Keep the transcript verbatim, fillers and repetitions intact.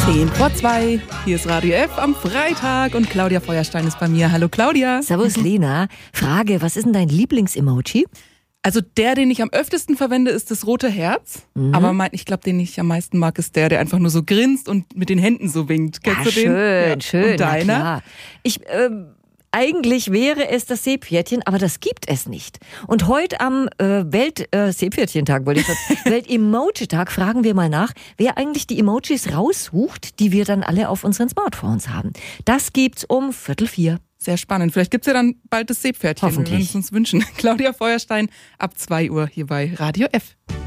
Zehn vor zwei. Hier ist Radio F am Freitag und Claudia Feuerstein ist bei mir. Hallo Claudia. Servus Lena. Frage, was ist denn dein Lieblings-Emoji? Also der, den ich am öftesten verwende, ist das rote Herz. Mhm. Aber mein, ich glaube, den ich am meisten mag, ist der, der einfach nur so grinst und mit den Händen so winkt. Kennst ja, du den? Schön, ja. schön. Und deiner? Na klar. Ich, ähm, eigentlich wäre es das Seepferdchen, aber das gibt es nicht. Und heute am äh, Welt-Seepferdchen-Tag, äh, wollte ich sagen, Welt-Emoji-Tag, fragen wir mal nach, wer eigentlich die Emojis raussucht, die wir dann alle auf unseren Smartphones haben. Das gibt's um Viertel vier. Sehr spannend. Vielleicht gibt's ja dann bald das Seepferdchen. Hoffentlich. Wir würden es uns wünschen. Claudia Feuerstein ab zwei Uhr hier bei Radio F.